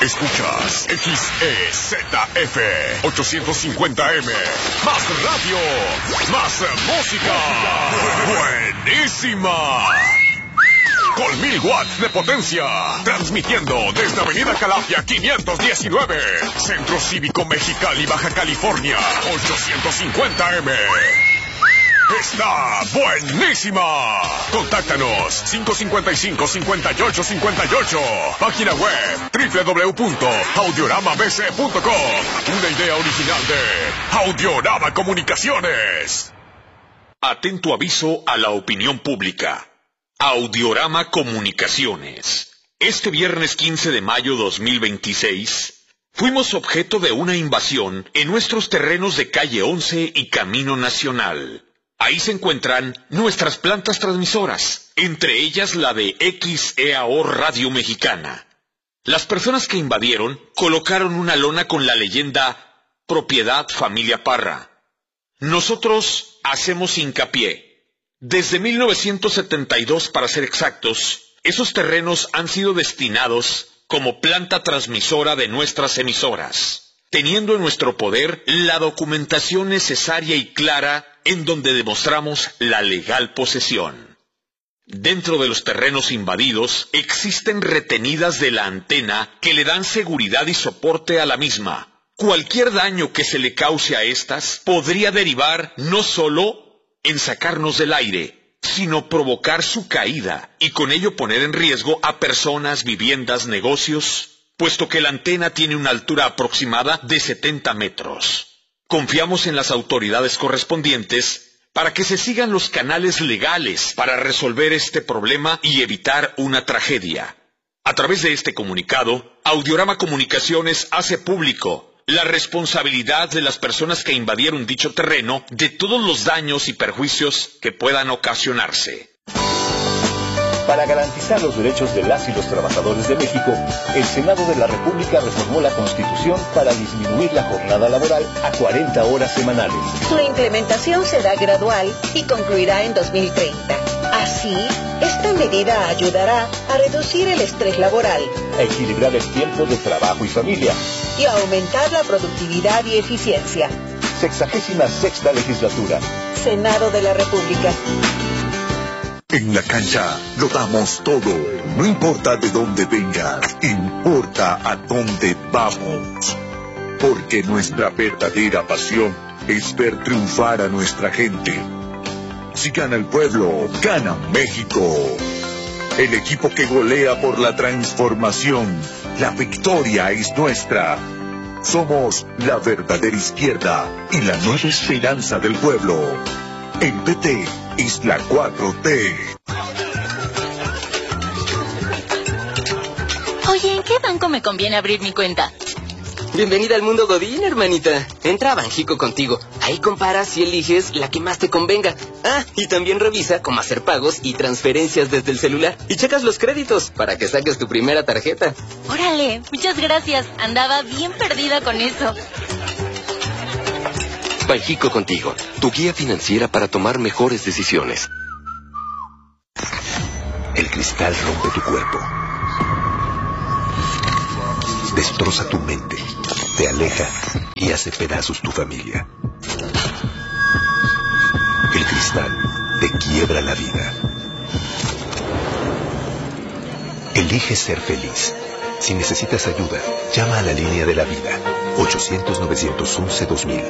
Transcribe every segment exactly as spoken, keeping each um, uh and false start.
Escuchas X E Z F ochocientos cincuenta M. Más radio, más música. Buenísima. Con mil watts de potencia. Transmitiendo desde Avenida Calafia quinientos diecinueve. Centro Cívico Mexicali, Baja California. ochocientos cincuenta M. Está buenísima. Contáctanos cinco cinco cinco, cinco ocho cinco ocho. Página web doble u doble u doble u punto audiorama b c punto com. Una idea original de Audiorama Comunicaciones. Atento aviso a la opinión pública. Audiorama Comunicaciones. Este viernes quince de mayo dos mil veintiséis fuimos objeto de una invasión en nuestros terrenos de calle once y Camino Nacional. Ahí se encuentran nuestras plantas transmisoras, entre ellas la de X E A O Radio Mexicana. Las personas que invadieron colocaron una lona con la leyenda Propiedad Familia Parra. Nosotros hacemos hincapié. Desde mil novecientos setenta y dos, para ser exactos, esos terrenos han sido destinados como planta transmisora de nuestras emisoras, teniendo en nuestro poder la documentación necesaria y clara en donde demostramos la legal posesión. Dentro de los terrenos invadidos existen retenidas de la antena que le dan seguridad y soporte a la misma. Cualquier daño que se le cause a estas podría derivar no solo en sacarnos del aire, sino provocar su caída y con ello poner en riesgo a personas, viviendas, negocios, puesto que la antena tiene una altura aproximada de setenta metros. Confiamos en las autoridades correspondientes para que se sigan los canales legales para resolver este problema y evitar una tragedia. A través de este comunicado, Audiorama Comunicaciones hace público la responsabilidad de las personas que invadieron dicho terreno de todos los daños y perjuicios que puedan ocasionarse. Para garantizar los derechos de las y los trabajadores de México, el Senado de la República reformó la Constitución para disminuir la jornada laboral a cuarenta horas semanales. Su implementación será gradual y concluirá en dos mil treinta. Así, esta medida ayudará a reducir el estrés laboral, a equilibrar el tiempo de trabajo y familia y a aumentar la productividad y eficiencia. Sexagésima sexta legislatura. Senado de la República. En la cancha lo damos todo, no importa de dónde vengas, importa a dónde vamos. Porque nuestra verdadera pasión es ver triunfar a nuestra gente. Si gana el pueblo, gana México. El equipo que golea por la transformación, la victoria es nuestra. Somos la verdadera izquierda y la nueva esperanza del pueblo. El P T es la cuatro T. Oye, ¿en qué banco me conviene abrir mi cuenta? Bienvenida al mundo Godín, hermanita. Entra a Banjico Contigo. Ahí comparas y eliges la que más te convenga. Ah, y también revisa cómo hacer pagos y transferencias desde el celular. Y checas los créditos para que saques tu primera tarjeta. Órale, muchas gracias. Andaba bien perdida con eso. Banjico Contigo, tu guía financiera para tomar mejores decisiones. El cristal rompe tu cuerpo. Destroza tu mente, te aleja y hace pedazos tu familia. El cristal te quiebra la vida. Elige ser feliz. Si necesitas ayuda, llama a la línea de la vida, ochocientos, novecientos once, dos mil.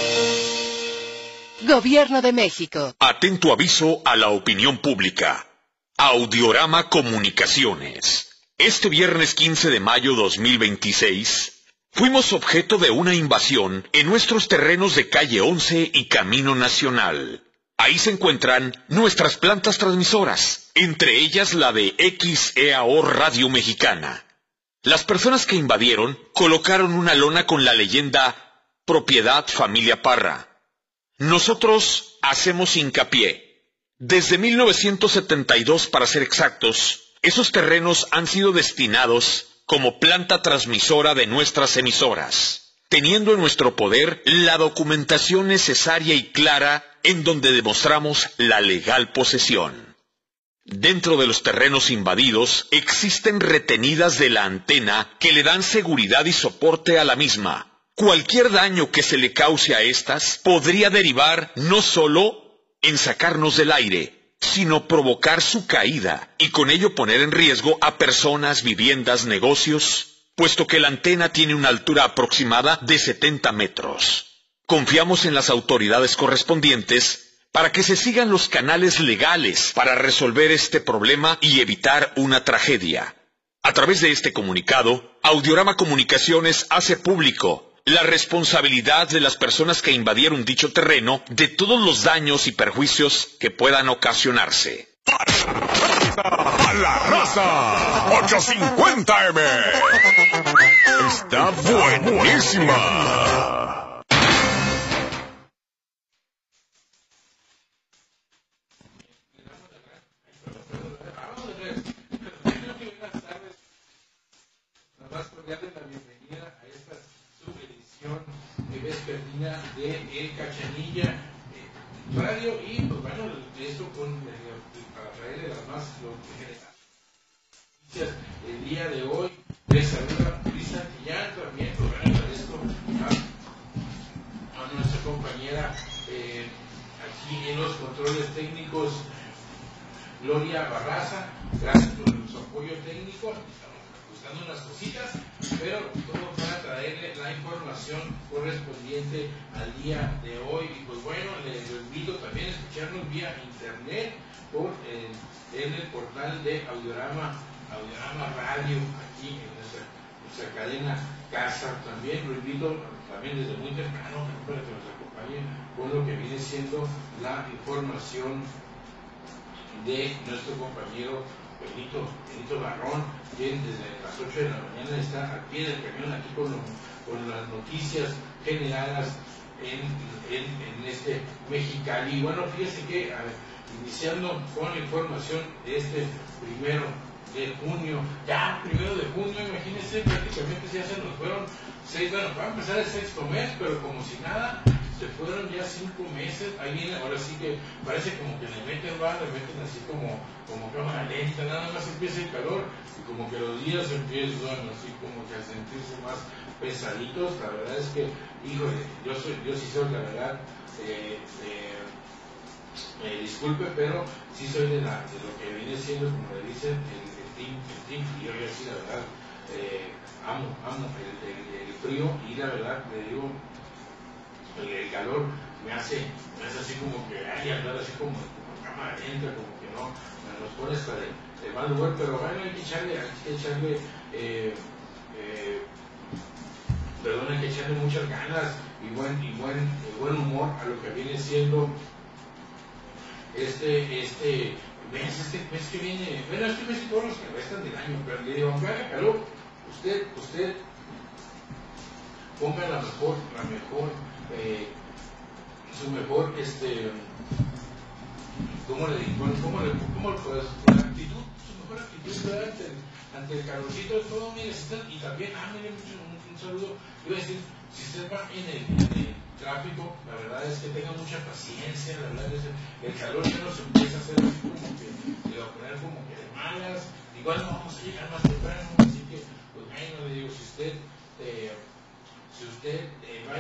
Gobierno de México. Atento aviso a la opinión pública. Audiorama Comunicaciones. Este viernes quince de mayo dos mil veintiséis, fuimos objeto de una invasión en nuestros terrenos de calle once y Camino Nacional. Ahí se encuentran nuestras plantas transmisoras, entre ellas la de X E A O Radio Mexicana. Las personas que invadieron colocaron una lona con la leyenda Propiedad Familia Parra. Nosotros hacemos hincapié. Desde mil novecientos setenta y dos, para ser exactos, esos terrenos han sido destinados como planta transmisora de nuestras emisoras, teniendo en nuestro poder la documentación necesaria y clara en donde demostramos la legal posesión. Dentro de los terrenos invadidos existen retenidas de la antena que le dan seguridad y soporte a la misma. Cualquier daño que se le cause a estas podría derivar no solo en sacarnos del aire, sino provocar su caída y con ello poner en riesgo a personas, viviendas, negocios, puesto que la antena tiene una altura aproximada de setenta metros. Confiamos en las autoridades correspondientes para que se sigan los canales legales para resolver este problema y evitar una tragedia. A través de este comunicado, Audiorama Comunicaciones hace público la responsabilidad de las personas que invadieron dicho terreno de todos los daños y perjuicios que puedan ocasionarse. ¡A la raza! ochocientos cincuenta eme. Está buenísima. Darle la bienvenida a esta subedición vespertina de El Cachanilla eh, Radio y pues bueno, esto con, eh, para traerle las más noticias el día de hoy. Les saluda Luis Santillán, también pues bueno, agradezco a, a nuestra compañera eh, aquí en los controles técnicos, Gloria Barraza. Gracias por su apoyo técnico. Buscando unas cositas, pero todo para traerle la información correspondiente al día de hoy. Y pues bueno, les invito también a escucharnos vía internet por el, en el portal de Audiorama, Audiorama Radio, aquí en nuestra, nuestra cadena Casa. También lo invito también desde muy temprano para que nos acompañen con lo que viene siendo la información de nuestro compañero Benito, Benito Barrón, quien desde las ocho de la mañana está al pie del cañón aquí con, lo, con las noticias generadas en, en, en este Mexicali. Y bueno, fíjense que a ver, iniciando con la información de este primero de junio, ya primero de junio, imagínense, prácticamente ya se nos fueron seis, bueno, va a empezar el sexto mes, pero como si nada, se fueron ya cinco meses. Ahí viene, ahora sí que parece como que le meten va, le meten así como, como cámara lenta, nada más empieza el calor y como que los días empiezan así como que a sentirse más pesaditos. La verdad es que, híjole, yo soy, yo sí soy la verdad, eh, eh, eh, disculpe, pero sí soy de, la, de lo que viene siendo, como le dicen, el, el team, el team, y yo sí la verdad, eh, amo, amo el, el, el frío y la verdad, le digo, El, el calor me hace, me hace así como que, ay, andar así como, como cámara lenta, como que no, me nos pone hasta de, de mal humor, pero bueno, hay que echarle, hay que echarle, eh, eh, perdón, hay que echarle muchas ganas y buen, y buen, y buen humor a lo que viene siendo este, este mes, este mes que viene, bueno, este mes y todos los que restan del año, pero le digo, aunque haga calor, usted, usted, ponga la mejor, la mejor, Eh, su mejor, este, ¿cómo le digo? ¿Cómo le cómo, pues, la actitud, su mejor actitud ante el, ante el calorcito de todo? Mire, si usted, y también, ah, mire, mucho, un, un saludo, iba a decir, si usted va en el, en el tráfico, la verdad es que tenga mucha paciencia, la verdad es que el calor ya nos empieza a hacer así como que, le va a poner como que de malas, igual no vamos a llegar más temprano, así que, pues bueno, le digo, si usted, eh, si usted eh, va